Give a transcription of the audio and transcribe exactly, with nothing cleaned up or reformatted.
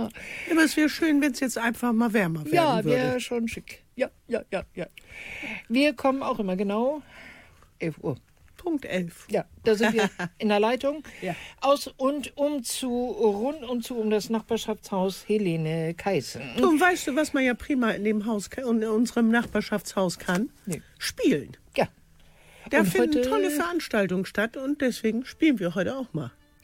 ja. Aber es wäre schön, wenn es jetzt einfach mal wärmer werden Ja, würde. wäre schon schick. Ja, ja, ja, ja. Wir kommen auch immer genau elf Uhr. Punkt elf. Ja, da sind wir in der Leitung. Ja. Aus und um zu, rund und zu um das Nachbarschaftshaus Helene Keißen. Und weißt du, was man ja prima in dem Haus, in unserem Nachbarschaftshaus kann? Nee. Spielen. Ja. Da Und finden heute- tolle Veranstaltungen statt und deswegen spielen wir heute auch mal.